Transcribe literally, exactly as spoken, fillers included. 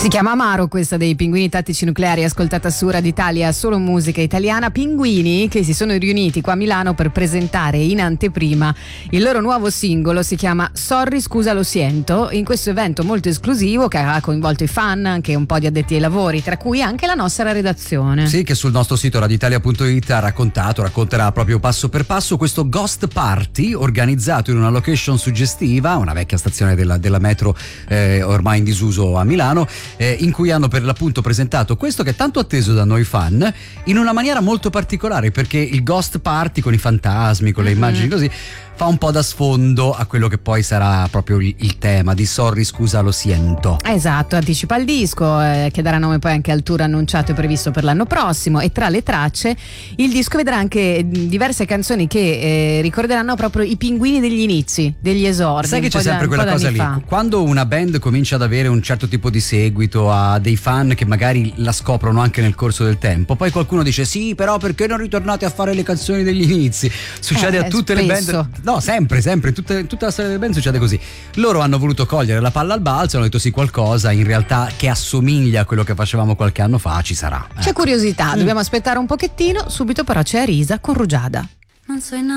Si chiama Amaro, questa dei Pinguini Tattici Nucleari, ascoltata su Radio Italia, solo musica italiana. Pinguini che si sono riuniti qua a Milano per presentare in anteprima il loro nuovo singolo, si chiama Sorry scusa lo siento, in questo evento molto esclusivo che ha coinvolto i fan, anche un po' di addetti ai lavori, tra cui anche la nostra redazione. Sì, che sul nostro sito radioitalia punto it ha raccontato, racconterà proprio passo per passo questo ghost party organizzato in una location suggestiva, una vecchia stazione della, della metro eh, ormai in disuso a Milano, Eh, in cui hanno per l'appunto presentato questo che è tanto atteso da noi fan in una maniera molto particolare, perché il ghost party con i fantasmi, con le mm-hmm. immagini così, fa un po' da sfondo a quello che poi sarà proprio il, il tema di Sorry scusa lo siento. Esatto, anticipa il disco eh, che darà nome poi anche al tour annunciato e previsto per l'anno prossimo, e tra le tracce il disco vedrà anche diverse canzoni che eh, ricorderanno proprio i pinguini degli inizi, degli esordi. Sai che c'è sempre da, quella cosa lì, fa. Quando una band comincia ad avere un certo tipo di seguito, ha dei fan che magari la scoprono anche nel corso del tempo, poi qualcuno dice sì però perché non ritornate a fare le canzoni degli inizi? Succede eh, a tutte spesso. le band. No, sempre, sempre, tutte, tutta la storia del band succede così. Loro hanno voluto cogliere la palla al balzo, hanno detto sì, qualcosa in realtà che assomiglia a quello che facevamo qualche anno fa ci sarà. C'è ecco. curiosità, mm. dobbiamo aspettare un pochettino, subito però c'è Arisa con Rugiada. Non so